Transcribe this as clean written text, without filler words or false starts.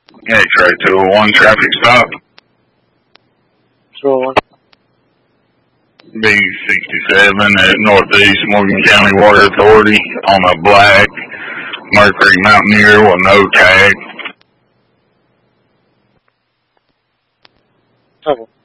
X-ray 201 traffic stop. 201. B67 at Northeast Morgan County Water Authority on a black Mercury Mountaineer with no tag. Okay.